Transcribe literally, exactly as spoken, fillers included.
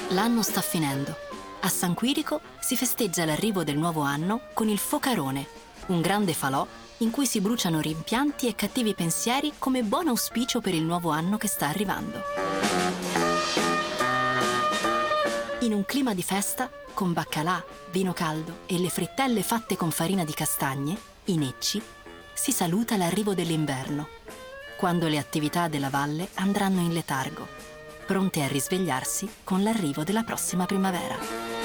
L'anno sta finendo. A San Quirico si festeggia l'arrivo del nuovo anno con il Focarone, un grande falò in cui si bruciano rimpianti e cattivi pensieri come buon auspicio per il nuovo anno che sta arrivando. In un clima di festa, con baccalà, vino caldo e le frittelle fatte con farina di castagne, i necci, si saluta l'arrivo dell'inverno, quando le attività della valle andranno in letargo, pronte a risvegliarsi con l'arrivo della prossima primavera.